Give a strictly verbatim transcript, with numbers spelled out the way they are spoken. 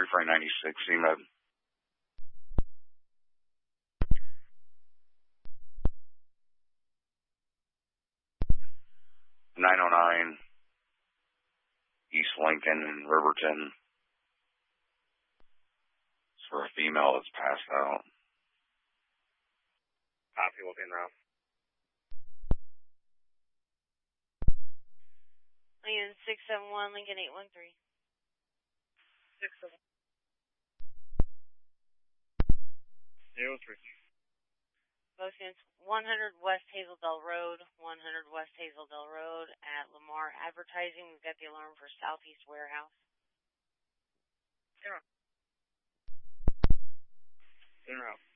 Refrain ninety-six, C M E D. nine oh nine, East Lincoln in Riverton. It's for a female that's passed out. Copy, will be en route. Lincoln six seven one, Lincoln eight one three. six seven zero three. Both units, one hundred West Hazeldale Road, one hundred West Hazeldale Road at Lamar Advertising. We've got the alarm for Southeast Warehouse. En route. En route.